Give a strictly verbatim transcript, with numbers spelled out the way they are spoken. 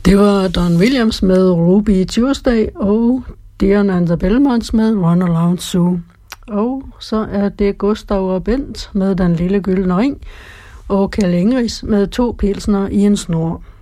Det var Don Williams med Ruby Tuesday og Dion and the Belmonts med Run Around Sue. Og så er det Gustav og Bent med Den Lille Gyldne Ring og Kjell Ingris med To pilsner i en snor.